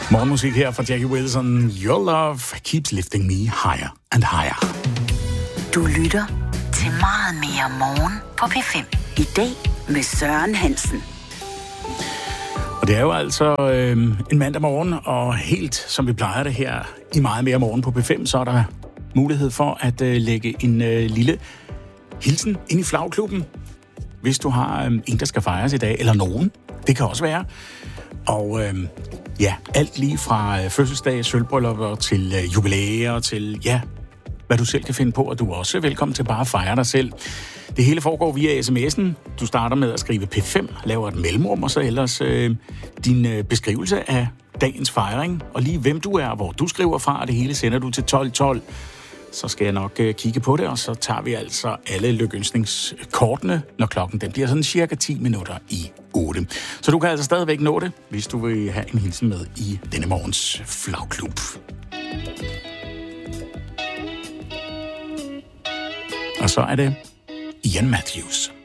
Morgenmusik her fra Jackie Wilson. Your love keeps lifting me higher and higher. Du lytter til Meget mere morgen på P5. I dag med Søren Hansen. Og det er jo altså en mandag morgen, og helt som vi plejer det her i Meget mere morgen på P5, så er der mulighed for at lægge en lille hilsen ind i flagklubben, hvis du har en, der skal fejres i dag, eller nogen. Det kan også være. Og ja, alt lige fra fødselsdag, sølvbryllupper til jubilæer, til ja, hvad du selv kan finde på, og du er også velkommen til bare at fejre dig selv. Det hele foregår via sms'en. Du starter med at skrive P5, laver et mellemrum, og så ellers din beskrivelse af dagens fejring, og lige hvem du er, hvor du skriver fra, og det hele sender du til 1212. Så skal jeg nok kigge på det, og så tager vi altså alle lykønskningskortene, når klokken den bliver sådan cirka 10 minutter i 8. Så du kan altså stadigvæk nå det, hvis du vil have en hilsen med i denne morgens flagklub. Og så er det Ian Matthews.